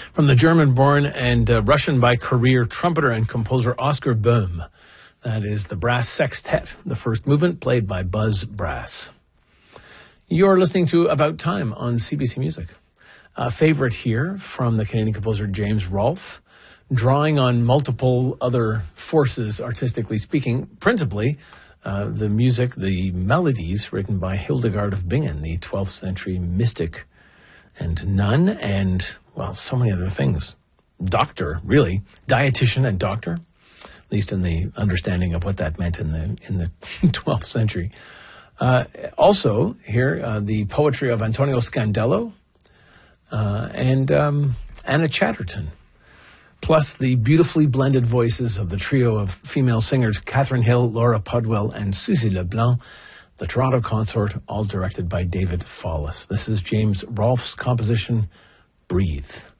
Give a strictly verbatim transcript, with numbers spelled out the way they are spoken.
from the German-born and uh, Russian-by-career trumpeter and composer Oscar Böhm. That is the Brass Sextet, the first movement played by Buzz Brass. You're listening to About Time on C B C Music. A favorite here from the Canadian composer James Rolfe, drawing on multiple other forces, artistically speaking, principally uh, the music, the melodies written by Hildegard of Bingen, the twelfth century mystic and nun, and, well, so many other things. Doctor, really. Dietitian and doctor, at least in the understanding of what that meant in the in the twelfth century. Uh, also, here, uh, the poetry of Antonio Scandello uh, and um, Anna Chatterton, plus the beautifully blended voices of the trio of female singers Catherine Hill, Laura Pudwell, and Suzy Leblanc, the Toronto Consort, all directed by David Follis. This is James Rolfe's composition, Breathe.